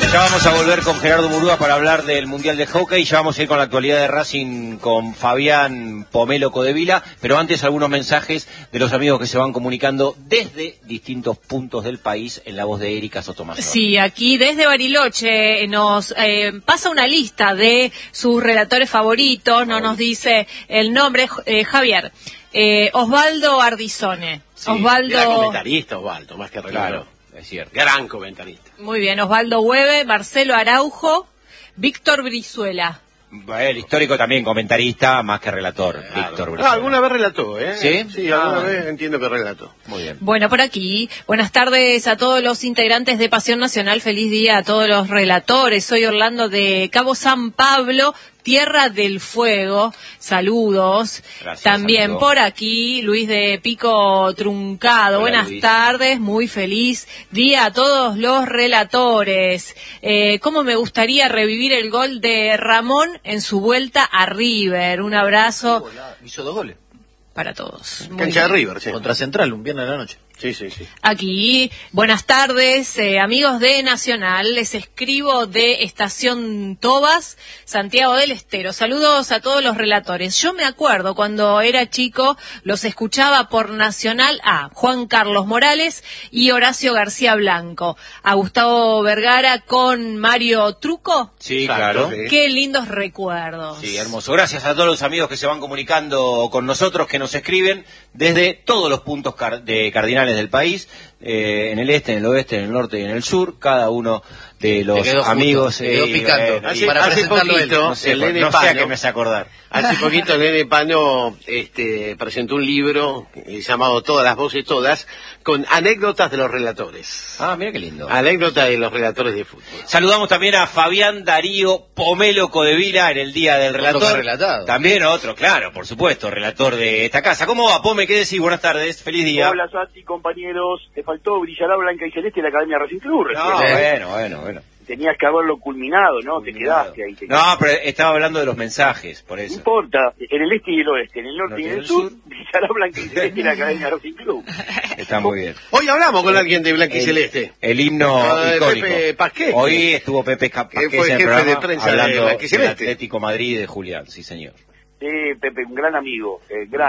Ya vamos a volver con Gerardo Murúa para hablar del Mundial de Hockey. Ya vamos a ir con la actualidad de Racing con Fabián Pomelo Codevila, pero antes algunos mensajes de los amigos que se van comunicando desde distintos puntos del país en la voz de Erika Sotomayor. Sí, aquí desde Bariloche nos pasa una lista de sus relatores favoritos, no nos dice el nombre, Javier. Osvaldo Ardizone. Sí, Osvaldo... Era comentarista Osvaldo, más que relator. Claro, es cierto. Gran comentarista. Muy bien, Osvaldo Hueve, Marcelo Araujo, Víctor Brizuela. El histórico también comentarista, más que relator, Claro. Víctor Brizuela. Alguna vez relató, ¿eh? ¿Sí? Sí, alguna vez entiendo que relató. Muy bien. Bueno, por aquí, buenas tardes a todos los integrantes de Pasión Nacional, feliz día a todos los relatores. Soy Orlando de Cabo San Pablo, Tierra del Fuego, saludos. Gracias, También amigo. por aquí, Luis de Pico Truncado, Hola, buenas Luis. tardes, muy feliz día a todos los relatores. Cómo me gustaría revivir el gol de Ramón en su vuelta a River. Un abrazo Hizo 2 goles. para todos. Muy Cancha de bien. River, sí. Contra Central, un viernes de la noche. Sí, sí, sí. Aquí, buenas tardes, amigos de Nacional, les escribo de Estación Tobas, Santiago del Estero. Saludos a todos los relatores. Yo me acuerdo cuando era chico, los escuchaba por Nacional a Juan Carlos Morales y Horacio García Blanco, a Gustavo Vergara con Mario Truco. Sí, Exacto, claro. sí. Qué lindos recuerdos. Sí, hermoso. Gracias a todos los amigos que se van comunicando con nosotros, que nos escriben desde todos los puntos cardinales del país, en el este, en el oeste, en el norte y en el sur, cada uno de los quedó justo, amigos. te quedó picando. Para Hace presentarlo él. poquito, no sé, el Nene no sé a Pano, qué me hace acordar. hace poquito el Nene Pano presentó un libro llamado Todas las voces todas, con anécdotas de los relatores. Ah, mira qué lindo. Anécdotas de los relatores de fútbol. Saludamos también a Fabián Darío Pomelo Codevila en el Día del Otro Relator. que ha relatado. También otro, claro, por supuesto, relator de esta casa. ¿Cómo va, Pome? ¿Qué decís? Buenas tardes, feliz día. Hola Santi, compañeros. Te faltó brillar blanca y celeste en la Academia Racing Club. No, recién. bueno. Tenías que haberlo culminado, ¿no? Te quedaste ahí. No, pero estaba hablando de los mensajes, por No eso. importa, en el este y el oeste, en el norte y en el sur, brillará blanca y celeste en la Academia Racing Club. Está muy bien. Hoy hablamos con alguien de Blanca y Celeste. El himno Ah, de icónico. Pepe Pasqué. Hoy estuvo Pepe Pasqué Que fue en el jefe programa de prensa de hablando Blanca y del Celeste. Atlético Madrid y de Julián, sí señor. Pepe, un gran amigo,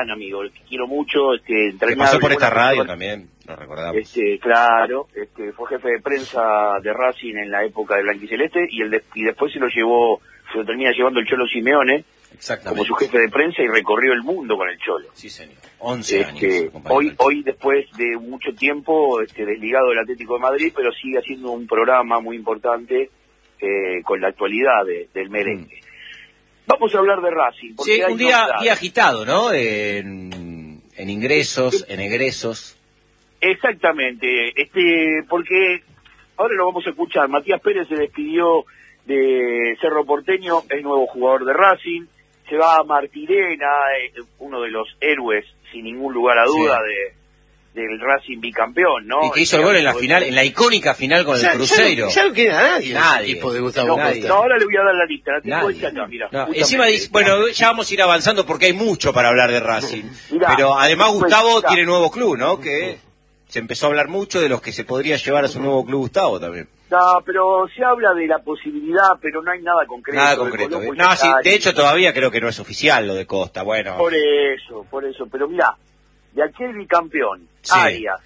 el que quiero mucho, Que entrañable, pasó por esta buena radio persona. también, lo recordamos. Claro, fue jefe de prensa de Racing en la época de Blanca y Celeste y después se lo termina llevando el Cholo Simeone como Exactamente. su jefe de prensa y recorrió el mundo con el Cholo. Sí señor. 11 años. Hoy después de mucho tiempo desligado del Atlético de Madrid, pero sigue haciendo un programa muy importante con la actualidad del merengue. Vamos a hablar de Racing. Porque Sí, hay un día novedades. agitado, ¿no? En ingresos, en egresos. Exactamente, porque ahora lo vamos a escuchar. Matías Pérez se despidió de Cerro Porteño, es nuevo jugador de Racing. Se va a Martirena, uno de los héroes, sin ningún lugar a duda, del Racing bicampeón, ¿no? Y que hizo el gol en la final, en la icónica final con el Cruzeiro. Ya no queda nadie. Nadie. El equipo de Gustavo No, Nadie. no, ahora le voy a dar la lista, la tengo Nadie. hecha acá, mira. No, encima dice, bueno, ya vamos a ir avanzando porque hay mucho para hablar de Racing. Mirá, Pero además Gustavo mirá. tiene nuevo club, ¿no? Que se empezó a hablar mucho de los que se podría llevar a su nuevo club Gustavo también. No, pero se habla de la posibilidad, pero no hay nada concreto. Nada El concreto. Colombo No, ya sí, está de hecho todavía creo que no es oficial lo de Costa. Bueno, Por eso. Pero mirá, de aquel bicampeón, Sí. Arias,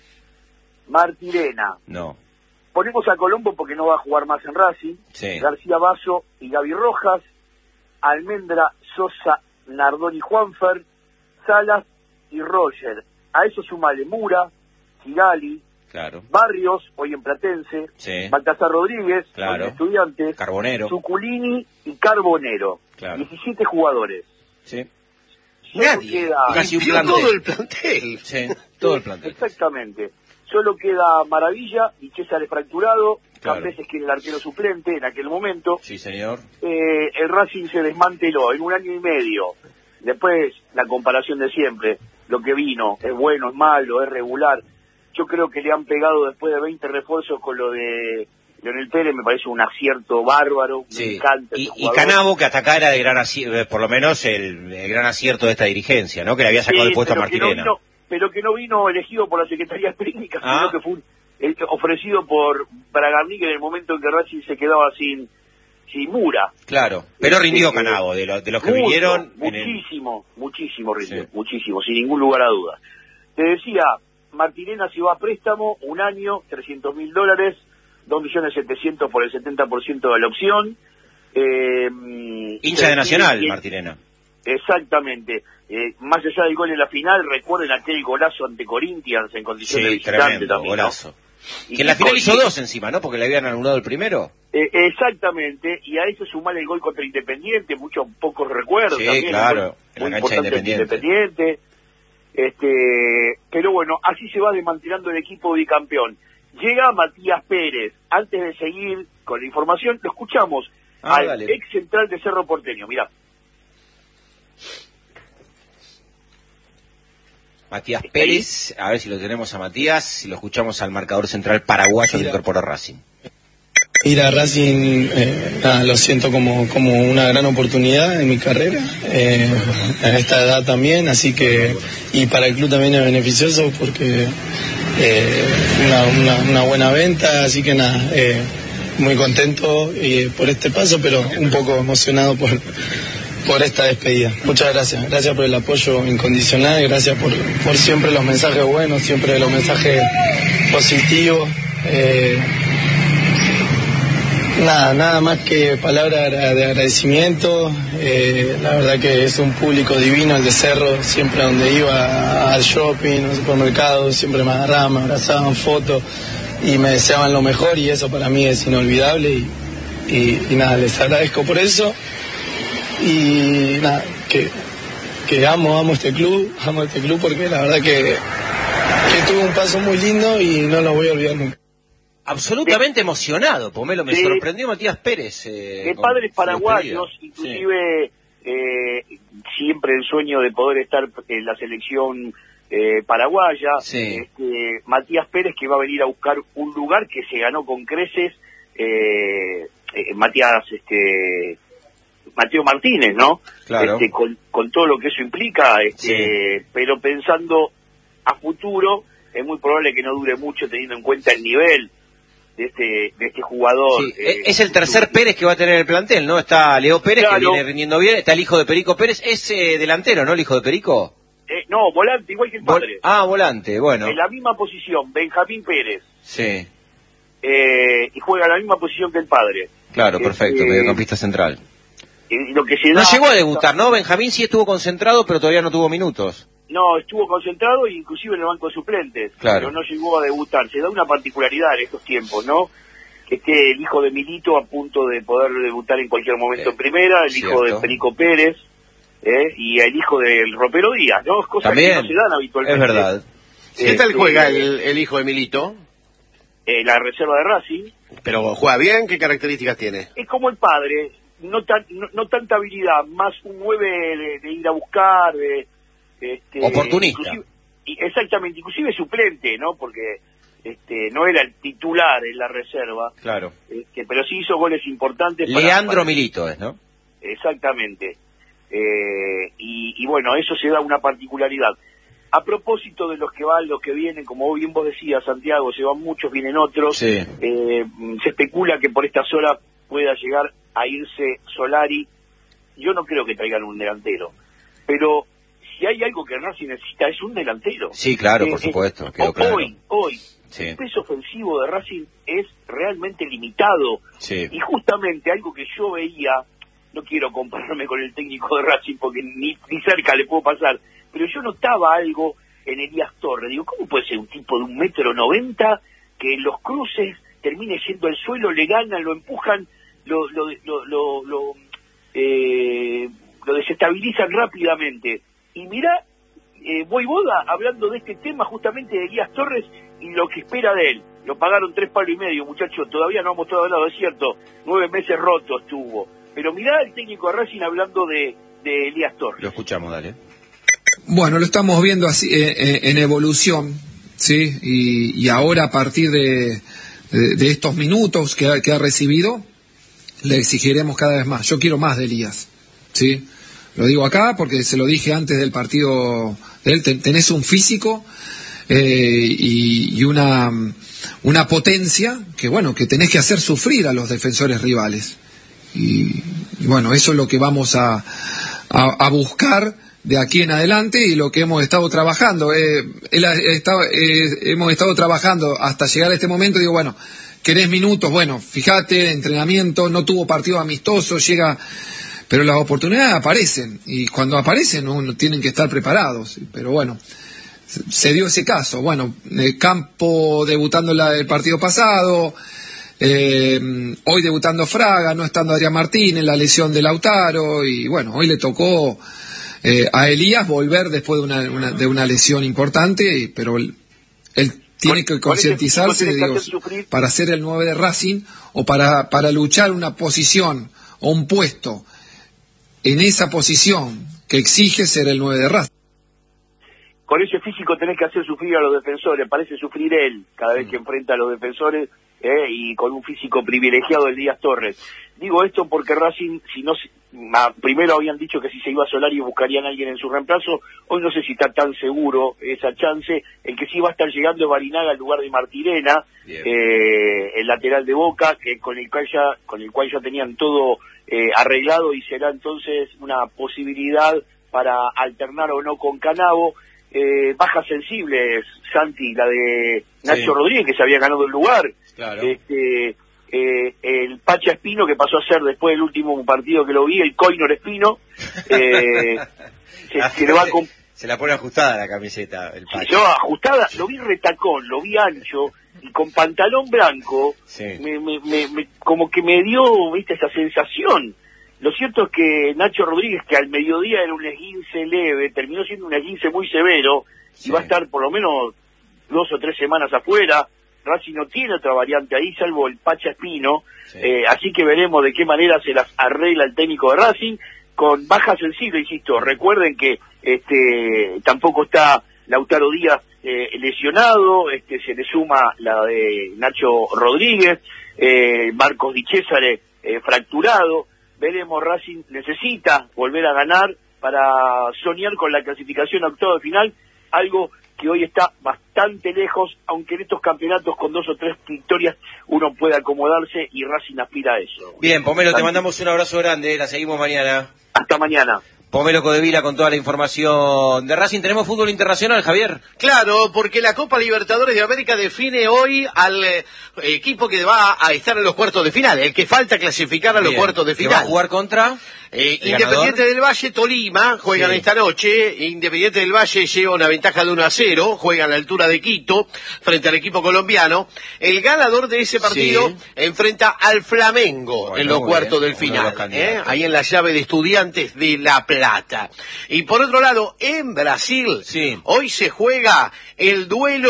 Martirena, no. ponemos a Colombo porque no va a jugar más en Racing, Sí. García Basso y Gaby Rojas, Almendra, Sosa, Nardoni, Juanfer, Salas y Roger. A eso sumale Mura, Gigali, Claro. Barrios, hoy en Platense, Sí. Baltasar Rodríguez, Claro. hoy en Estudiantes, Carbonero. Zuculini y Carbonero. Claro. 17 jugadores. Sí. Solo Nadie. queda... Casi un Limpió plantel. todo el plantel. Sí, todo el plantel. Exactamente. Solo queda Maravilla y César es fracturado. Claro. Campeses, que era el arquero suplente en aquel momento. Sí, señor. El Racing se desmanteló en un año y medio. Después, la comparación de siempre. Lo que vino, es bueno, es malo, es regular. Yo creo que le han pegado después de 20 refuerzos con lo de Leonel Pérez, me parece un acierto bárbaro. Me Sí. encanta ese Y jugador. Canavo, que hasta acá era de gran por lo menos el gran acierto de esta dirigencia, ¿no? Que le había sacado Sí, el puesto a pero que no Martirena. vino- pero que no vino elegido por la Secretaría Técnica, Ah. sino que fue ofrecido por Bragarnik en el momento en que Racing se quedaba sin Mura. Claro, pero rindió Canavo, de los que vinieron. Muchísimo rindió, Sí. muchísimo, sin ningún lugar a dudas. Te decía, Martirena se va a préstamo, un año, $300.000, 2.700.000 por el 70% de la opción. Hincha de Nacional, Martirena. Exactamente. Más allá del gol en la final, recuerden aquel golazo ante Corinthians en condiciones de Sí, visitante tremendo, también, ¿no? golazo. Que en la final hizo dos encima, ¿no? Porque le habían anulado el primero. Exactamente, y a eso sumar el gol contra Independiente, muchos pocos recuerdos. Sí, también, claro, muy en la cancha de importante Independiente. Pero bueno, así se va desmantelando el equipo bicampeón. Llega Matías Pérez. Antes de seguir con la información, lo escuchamos al dale. ex central de Cerro Porteño. Mirá. Matías Pérez, a ver si lo tenemos a Matías, si lo escuchamos al marcador central paraguayo que incorporó Racing. Ir a Racing, lo siento como una gran oportunidad en mi carrera, a esta edad también, así que, y para el club también es beneficioso porque una buena venta, así que nada, muy contento por este paso, pero un poco emocionado por esta despedida. Muchas gracias por el apoyo incondicional, gracias por siempre los mensajes buenos, siempre los mensajes positivos. Nada más que palabras de agradecimiento. La verdad que es un público divino el de Cerro, siempre donde iba al shopping, al supermercado, siempre me agarraban, me abrazaban, fotos y me deseaban lo mejor, y eso para mí es inolvidable y nada, les agradezco por eso y nada, que amo este club porque la verdad que tuvo un paso muy lindo y no lo voy a olvidar nunca. Absolutamente emocionado, Pomelo, me sorprendió Matías Pérez. De padres paraguayos, inclusive siempre el sueño de poder estar en la selección paraguaya. Sí. Matías Pérez, que va a venir a buscar un lugar que se ganó con creces, Mateo Martínez, ¿no? Claro. Con todo lo que eso implica, pero pensando a futuro, es muy probable que no dure mucho teniendo en cuenta el nivel de este jugador. Sí, es el tercer Pérez que va a tener el plantel, ¿no? Está Leo Pérez, claro, que viene rindiendo bien, está el hijo de Perico Pérez, es delantero, ¿no? El hijo de Perico. No, volante, igual que el padre. Volante, bueno. En la misma posición, Benjamín Pérez. Sí. Y juega en la misma posición que el padre. Claro, perfecto, mediocampista central. Lo que se No da, llegó a debutar, ¿no? Benjamín sí estuvo concentrado, pero todavía no tuvo minutos. No, estuvo concentrado inclusive en el banco de suplentes, claro, pero no llegó a debutar. Se da una particularidad en estos tiempos, ¿no? Que esté el hijo de Milito a punto de poder debutar en cualquier momento en primera, el hijo de Perico Pérez y el hijo del Ropero Díaz, ¿no? Cosas también que no se dan habitualmente. Es verdad. ¿Qué tal juega el hijo de Milito? La reserva de Racing. ¿Pero juega bien? ¿Qué características tiene? Es como el padre, no tanta habilidad, más un 9 de ir a buscar, oportunista. Exactamente, inclusive suplente, ¿no? Porque no era el titular en la reserva. Claro. Pero sí hizo goles importantes. Leandro Milito es, ¿no? Exactamente. Y bueno, eso se da una particularidad. A propósito de los que van, los que vienen, como bien vos decías, Santiago, se van muchos, vienen otros. Sí. Se especula que por estas horas pueda llegar a irse Solari. Yo no creo que traigan un delantero, pero si hay algo que Racing necesita es un delantero. Sí, claro, por supuesto. Quedó claro. Hoy sí, el peso ofensivo de Racing es realmente limitado. Sí. Y justamente algo que yo veía, no quiero compararme con el técnico de Racing porque ni cerca le puedo pasar, pero yo notaba algo en Elías Torres. Digo, ¿cómo puede ser un tipo de 1,90 m que en los cruces termine yendo al suelo, le ganan, lo empujan, lo desestabilizan rápidamente? Y mirá, Voivoda hablando de este tema justamente de Elías Torres y lo que espera de él. Lo pagaron 3,5 palos, muchachos, todavía no hemos todo hablado, es cierto, 9 meses rotos tuvo. Pero mirá el técnico de Racing hablando de Elías Torres. Lo escuchamos, dale. Bueno, lo estamos viendo así en evolución, ¿sí? Y ahora a partir de estos minutos que ha recibido, le exigiremos cada vez más. Yo quiero más de Elías, ¿sí? Lo digo acá porque se lo dije antes del partido de él. Tenés un físico y una una potencia que bueno, que tenés que hacer sufrir a los defensores rivales. Y bueno, eso es lo que vamos a buscar de aquí en adelante y lo que hemos estado trabajando. Hemos estado trabajando hasta llegar a este momento. Digo, bueno, ¿querés minutos? Bueno, fíjate, entrenamiento, no tuvo partido amistoso, llega... Pero las oportunidades aparecen, y cuando aparecen uno tienen que estar preparados. Pero bueno, se dio ese caso. Bueno, Campo debutando el partido pasado, hoy debutando Fraga, no estando Adrián Martínez, la lesión de Lautaro, y bueno, hoy le tocó a Elías volver después de una lesión importante, pero él tiene que concientizarse, para ser el 9 de Racing, o para luchar una posición o un puesto en esa posición que exige ser el 9 de Racing. Con ese físico tenés que hacer sufrir a los defensores, parece sufrir él cada vez que enfrenta a los defensores, y con un físico privilegiado del Díaz Torres. Digo esto porque Racing, primero habían dicho que si se iba Solari buscarían a alguien en su reemplazo, hoy no sé si está tan seguro esa chance. El que sí va a estar llegando es Barinaga en lugar de Martirena, el lateral de Boca, con el cual ya tenían todo arreglado, y será entonces una posibilidad para alternar o no con Canavo. Bajas sensibles, Santi, la de Nacho Rodríguez, que se había ganado el lugar. Claro. El Pacha Espino, que pasó a ser, después del último partido que lo vi, el Coinor Espino. Se la pone ajustada la camiseta, el Pacha. Yo ajustada, lo vi retacón, lo vi ancho, y con pantalón blanco, como que me dio, viste, esa sensación. Lo cierto es que Nacho Rodríguez, que al mediodía era un esguince leve, terminó siendo un esguince muy severo, y va a estar por lo menos 2 o 3 semanas afuera. Racing no tiene otra variante ahí, salvo el Pacha Espino, así que veremos de qué manera se las arregla el técnico de Racing, con baja sensible, insisto. Recuerden que tampoco está Lautaro Díaz lesionado, se le suma la de Nacho Rodríguez, Marcos Di Césare fracturado. Veremos, Racing necesita volver a ganar para soñar con la clasificación a octavo de final, algo que hoy está bastante lejos, aunque en estos campeonatos con 2 o 3 victorias uno puede acomodarse, y Racing aspira a eso. Bien, Pomelo, te mandamos un abrazo grande, la seguimos mañana. Hasta mañana. Pomelo Codevila con toda la información de Racing. ¿Tenemos fútbol internacional, Javier? Claro, porque la Copa Libertadores de América define hoy al equipo que va a estar en los cuartos de final, el que falta clasificar a los cuartos de final. ¿Que va a jugar contra? Independiente del Valle, Tolima, juegan esta noche. Independiente del Valle lleva una ventaja de 1-0, juegan a la altura de Quito, frente al equipo colombiano. El ganador de ese partido enfrenta al Flamengo en los cuartos del final, ahí en la llave de Estudiantes de La Plata. Y por otro lado, en Brasil, hoy se juega el duelo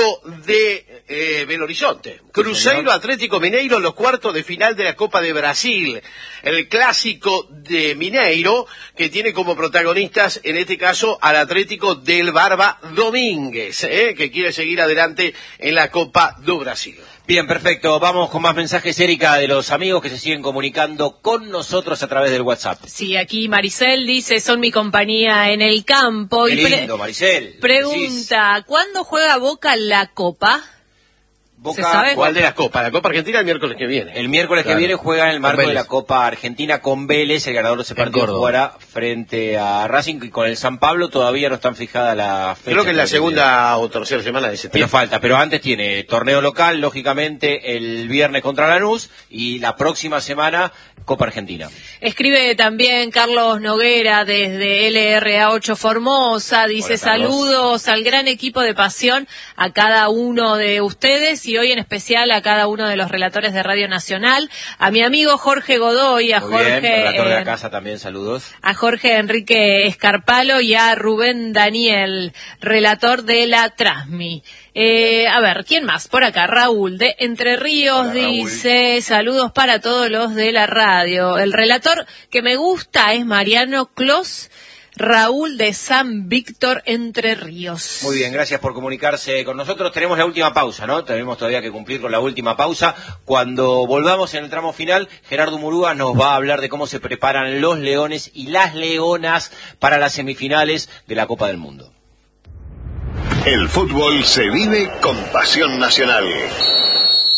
de Belo Horizonte. Cruzeiro Atlético Mineiro, los cuartos de final de la Copa de Brasil. El clásico de Mineiro, que tiene como protagonistas, en este caso, al Atlético del Barba Domínguez, que quiere seguir adelante en la Copa do Brasil. Bien, perfecto. Vamos con más mensajes, Erika, de los amigos que se siguen comunicando con nosotros a través del WhatsApp. Sí, aquí Maricel dice, son mi compañía en el campo. Qué lindo, Maricel. Pregunta, ¿cuándo juega Boca la Copa? Boca, ¿se sabe? ¿Cuál de las copas? La Copa Argentina el miércoles que viene. El miércoles que viene juega en el marco de la Copa Argentina con Vélez. El ganador de ese partido jugará frente a Racing, y con el San Pablo todavía no están fijadas las fechas. Creo que es la segunda o tercera semana de septiembre. Pero falta, pero antes tiene torneo local, lógicamente, el viernes contra Lanús, y la próxima semana Copa Argentina. Escribe también Carlos Noguera desde LRA8 Formosa, dice: saludos al gran equipo de Pasión, a cada uno de ustedes, y hoy en especial a cada uno de los relatores de Radio Nacional, a mi amigo Jorge Godoy, a Jorge, relator de la casa también, saludos. A Jorge Enrique Escarpalo y a Rubén Daniel, relator de la Trasmi. A ver, ¿quién más? Por acá, Raúl de Entre Ríos. Hola, dice, saludos para todos los de la radio. El relator que me gusta es Mariano Clos, Raúl de San Víctor, Entre Ríos. Muy bien, gracias por comunicarse con nosotros. Tenemos la última pausa, ¿no? Tenemos todavía que cumplir con la última pausa. Cuando volvamos en el tramo final, Gerardo Murúa nos va a hablar de cómo se preparan los leones y las leonas para las semifinales de la Copa del Mundo. El fútbol se vive con Pasión Nacional.